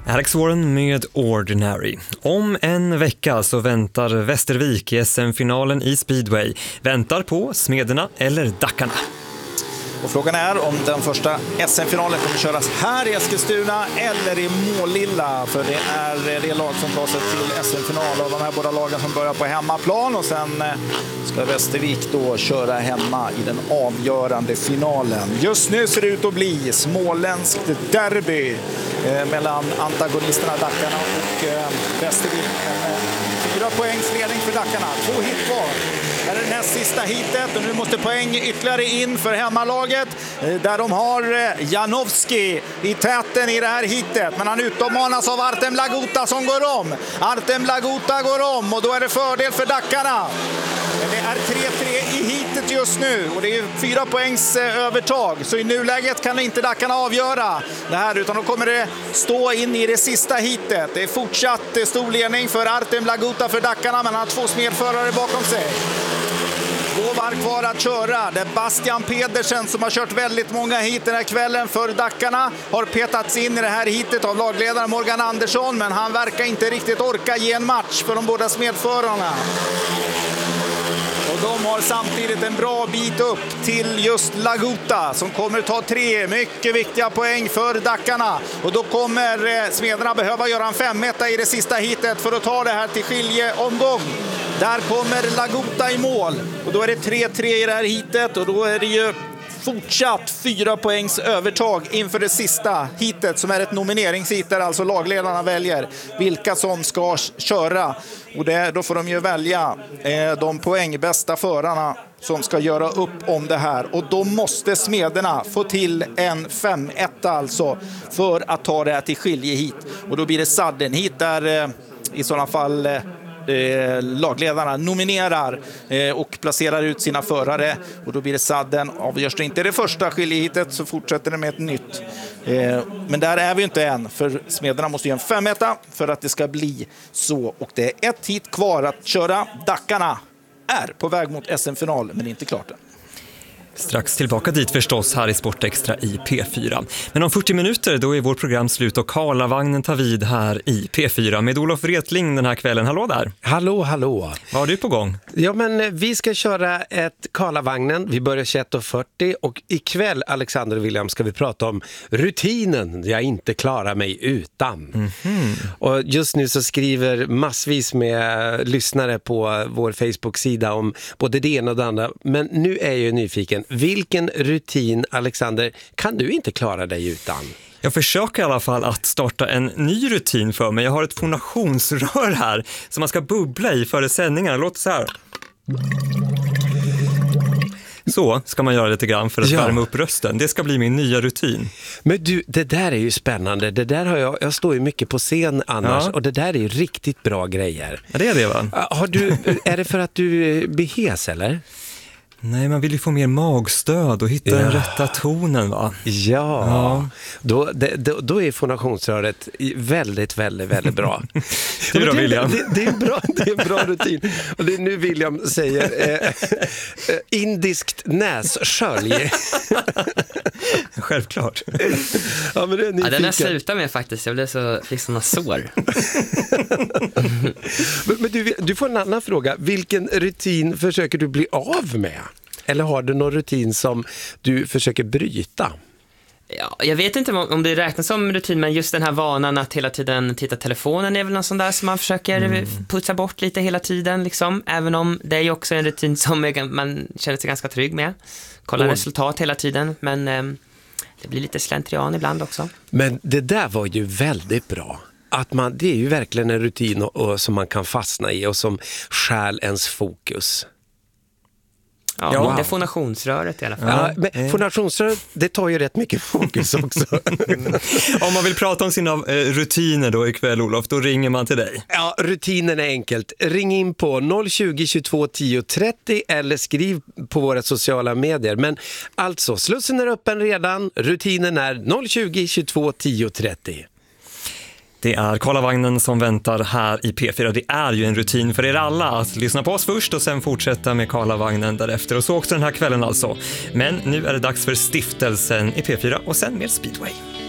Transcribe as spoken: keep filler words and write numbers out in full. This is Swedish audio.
Alex Warren med Ordinary. Om en vecka så väntar Västervik i S M-finalen i speedway. Väntar på Smederna eller Dackarna. Och frågan är om den första S M-finalen kommer köras här i Eskilstuna eller i Målilla. För det är det lag som tar sig till S M-final av de här båda lagen som börjar på hemmaplan. Och sen ska Västervik då köra hemma i den avgörande finalen. Just nu ser det ut att bli småländskt derby eh, mellan antagonisterna Dackarna och eh, Västervik. En, fyra poängs ledning för Dackarna. Två hit kvar. Det är det näst sista hitet och nu måste poäng ytterligare in för hemmalaget där de har Janowski i täten i det här hitet. Men han utmanas av Artem Laguta som går om. Artem Laguta går om och då är det fördel för Dackarna. Det är tre tre i hitet just nu och det är fyra poängs övertag. Så i nuläget kan inte Dackarna avgöra det här utan då kommer det stå in i det sista hitet. Det är fortsatt stor ledning för Artem Laguta för Dackarna men han har två smedförare bakom sig. Två varv kvar att köra. Det är Bastian Pedersen som har kört väldigt många hit den här kvällen för Dackarna. Har petats in i det här hitet av lagledaren Morgan Andersson. Men han verkar inte riktigt orka ge en match för de båda smedförarna. Och de har samtidigt en bra bit upp till just Laguta som kommer ta tre mycket viktiga poäng för Dackarna. Och då kommer smederna behöva göra en femmetta i det sista hitet för att ta det här till skiljeomgång. Där kommer Laguta i mål och då är det tre tre i det här hitet och då är det ju fortsatt fyra poängs övertag inför det sista hitet som är ett nomineringshit där alltså lagledarna väljer vilka som ska köra. Och det, då får de ju välja eh, de poängbästa förarna som ska göra upp om det här. Och då måste smederna få till en fem ett alltså för att ta det här till skiljehit. Och då blir det sudden hit där eh, i sådana fall... Eh, Eh, lagledarna nominerar eh, och placerar ut sina förare och då blir det sadden. Avgörs det inte det första skiljehitet så fortsätter det med ett nytt eh, men där är vi inte än för smederna måste göra en femetta för att det ska bli så och det är ett hit kvar att köra. Dackarna är på väg mot S M-final men inte klart än. Strax tillbaka dit förstås här i Sportextra i P fyra. Men om fyrtio minuter då är vårt program slut och Karlavagnen tar vid här i P fyra med Olof Wretling den här kvällen. Hallå där! Hallå, hallå! Vad har du på gång? Ja men vi ska köra ett Karlavagnen. Vi börjar tjugoett och fyrtio och ikväll, Alexander och William, ska vi prata om rutinen jag inte klarar mig utan. Mm-hmm. Och just nu så skriver massvis med lyssnare på vår Facebook-sida om både det ena och det andra. Men nu är jag ju nyfiken. Vilken rutin, Alexander, kan du inte klara dig utan? Jag försöker i alla fall att starta en ny rutin för mig. Jag har ett fonationsrör här som man ska bubbla i före sändningarna. Låt så här. Så ska man göra lite grann för att ja. värma upp rösten. Det ska bli min nya rutin. Men du, det där är ju spännande. Det där har jag, jag står ju mycket på scen annars. Ja. Och det där är ju riktigt bra grejer. Ja, det är det va? Har du, är det för att du behes eller? Nej, man vill ju få mer magstöd och hitta ja. den rätta tonen va? Ja, ja. Då, det, då, då är fonationsröret väldigt, väldigt, väldigt bra. Det är bra, William. Det, det, det, är bra, det är en bra rutin. Och det är nu William säger eh, eh, indiskt nässkölj. Självklart. Ja, men det är ja, den jag slutar med faktiskt. Jag blev så, fick såna sår. men men du, du får en annan fråga. Vilken rutin försöker du bli av med? Eller har du någon rutin som du försöker bryta? Ja, jag vet inte om det räknas som rutin, men just den här vanan att hela tiden titta telefonen är väl någon sån där som man försöker mm. putsa bort lite hela tiden liksom. Även om det är ju också en rutin som man känner sig ganska trygg med. Kolla oh. resultat hela tiden, men eh, det blir lite slentrian ibland också. Men det där var ju väldigt bra. Att man, det är ju verkligen en rutin och, och, som man kan fastna i och som stjäl ens fokus. Ja, ja. Wow. Det är fonationsröret i alla fall. Ja, men fonationsröret, det tar ju rätt mycket fokus också. Om man vill prata om sina eh, rutiner då ikväll, Olof, då ringer man till dig. Ja, rutinen är enkelt. Ring in på noll tjugo, tjugotvå, tio, trettio eller skriv på våra sociala medier. Men alltså, slussen är öppen redan. Rutinen är noll tjugo, tjugotvå, tio, trettio. Det är Karlavagnen som väntar här i P fyra. Det är ju en rutin för er alla att lyssna på oss först och sen fortsätta med Karlavagnen därefter. Och så också den här kvällen alltså. Men nu är det dags för stiftelsen i P fyra och sen mer speedway.